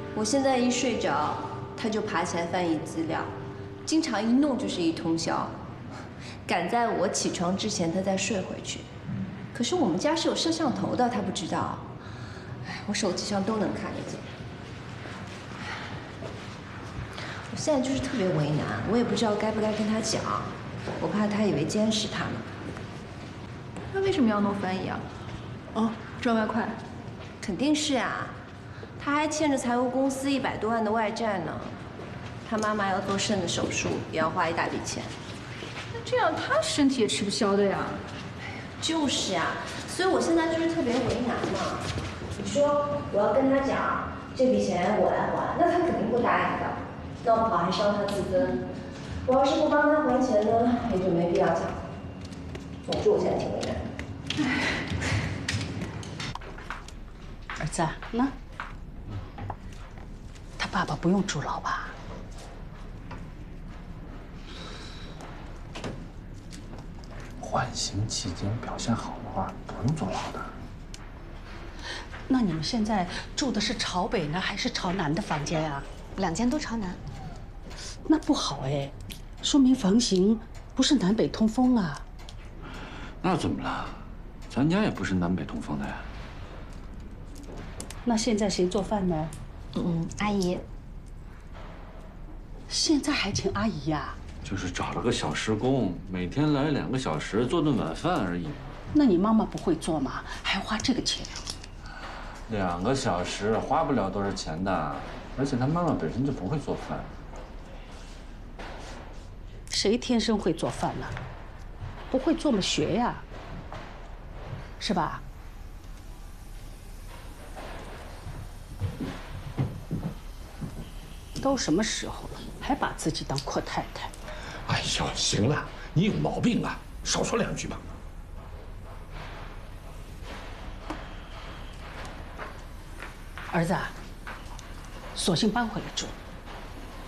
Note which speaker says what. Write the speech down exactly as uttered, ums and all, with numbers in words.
Speaker 1: 我现在一睡着，他就爬起来翻译资料，经常一弄就是一通宵，赶在我起床之前他再睡回去。可是我们家是有摄像头的，他不知道。哎，我手机上都能看得见。我现在就是特别为难，我也不知道该不该跟他讲，我怕他以为监视他呢。
Speaker 2: 那为什么要弄翻译啊？哦，赚外快。
Speaker 1: 肯定是啊，他还欠着财务公司一百多万的外债呢。他妈妈要做肾的手术，也要花一大笔钱。
Speaker 2: 那这样他身体也吃不消的呀。
Speaker 1: 就是啊，所以我现在就是特别为难嘛。你说我要跟他讲这笔钱我来还，那他肯定不答应的，闹不好还伤他自尊。我要是不帮他还钱呢，也就没必要讲。总之我现在挺为难。
Speaker 3: 儿子，那他爸爸不用坐牢吧？
Speaker 4: 缓刑期间表现好的话，不用坐牢的。
Speaker 3: 那你们现在住的是朝北呢，还是朝南的房间呀？
Speaker 5: 两间都朝南。
Speaker 3: 那不好哎，说明房型不是南北通风啊。
Speaker 4: 那怎么了？咱家也不是南北通风的呀。
Speaker 3: 那现在谁做饭呢？
Speaker 5: 嗯，阿姨。
Speaker 3: 现在还请阿姨呀？
Speaker 4: 就是找了个小时工，每天来两个小时做顿晚饭而已。
Speaker 3: 那你妈妈不会做吗？还花这个钱？
Speaker 4: 两个小时花不了多少钱的，而且她妈妈本身就不会做饭。
Speaker 3: 谁天生会做饭呢？不会做嘛学呀，是吧？都什么时候了，还把自己当阔太太？
Speaker 6: 哎呦，行了，你有毛病啊，少说两句吧。
Speaker 3: 儿子，索性搬回来住。